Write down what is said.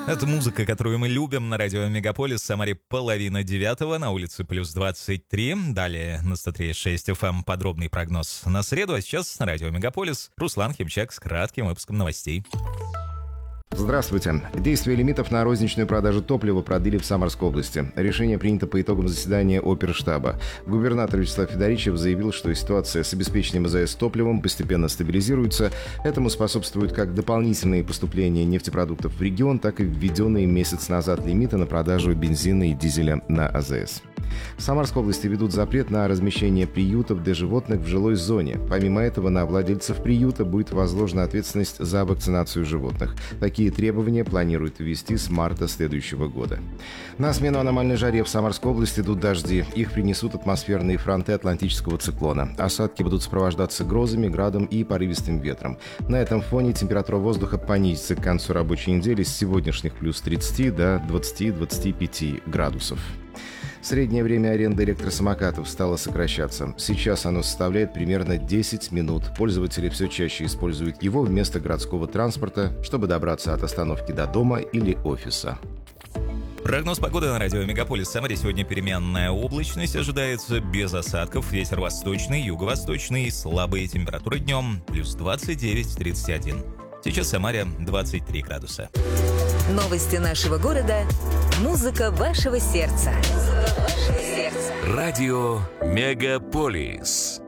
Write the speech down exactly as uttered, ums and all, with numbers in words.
Это музыка, которую мы любим на радио Мегаполис. В Самаре половина девятого, на улице плюс двадцать три. Далее на сто три и шесть эф эм подробный прогноз на среду. А сейчас на радио Мегаполис Руслан Химчак с кратким выпуском новостей. Здравствуйте. Действие лимитов на розничную продажу топлива продлили в Самарской области. Решение принято по итогам заседания оперштаба. Губернатор Вячеслав Федоричев заявил, что ситуация с обеспечением а зэ эс топливом постепенно стабилизируется. Этому способствуют как дополнительные поступления нефтепродуктов в регион, так и введенные месяц назад лимиты на продажу бензина и дизеля на а зэ эс. В Самарской области ведут запрет на размещение приютов для животных в жилой зоне. Помимо этого, на владельцев приюта будет возложена ответственность за вакцинацию животных. Такие требования планируют ввести с марта следующего года. На смену аномальной жаре в Самарской области идут дожди. Их принесут атмосферные фронты Атлантического циклона. Осадки будут сопровождаться грозами, градом и порывистым ветром. На этом фоне температура воздуха понизится к концу рабочей недели с сегодняшних плюс тридцать до двадцати-двадцати пяти градусов. Среднее время аренды электросамокатов стало сокращаться. Сейчас оно составляет примерно десять минут. Пользователи все чаще используют его вместо городского транспорта, чтобы добраться от остановки до дома или офиса. Прогноз погоды на радио Мегаполис. В Самаре сегодня переменная облачность ожидается без осадков. Ветер восточный, юго-восточный, слабые температуры днем, плюс двадцать девять - тридцать один. Сейчас в Самаре двадцать три градуса. Новости нашего города. Музыка вашего сердца. Радио Мегаполис.